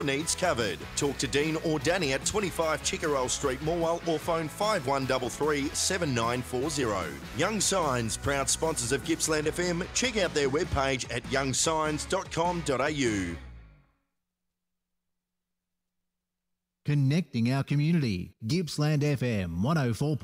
needs covered. Talk to Dean or Danny at 25 Chickerell Street, Morwell, or phone 5133 7940. Young Signs, proud sponsors of Gippsland FM. Check out their webpage at youngsigns.com.au. Connecting our community. Gippsland FM 104.